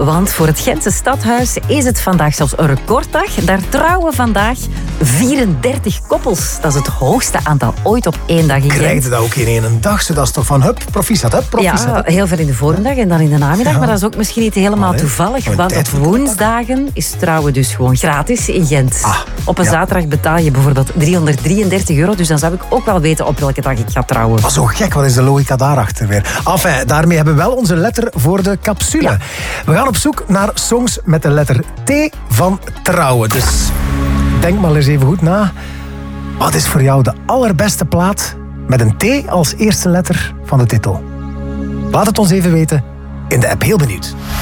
Want voor het Gentse stadhuis is het vandaag zelfs een recorddag. Daar trouwen vandaag 34 koppels. Dat is het hoogste aantal ooit op één dag in Gent. Krijg je dat ook in één dag? Dat is toch van hup, proficiat, hup, proficiat. Ja, heel veel in de voormiddag en dan in de namiddag. Ja. Maar dat is ook misschien niet helemaal toevallig. Want op woensdagen is trouwen dus gewoon gratis in Gent. Op een zaterdag betaal je bijvoorbeeld €333. Dus dan zou ik ook wel weten op welke dag ik ga trouwen. Maar zo gek, wat is de logica daarachter weer? Enfin, daarmee hebben we wel onze letter voor de capsule. Ja. We gaan op zoek naar songs met de letter T van trouwen. Dus denk maar eens even goed na. Wat is voor jou de allerbeste plaat met een T als eerste letter van de titel? Laat het ons even weten in de app. Heel benieuwd.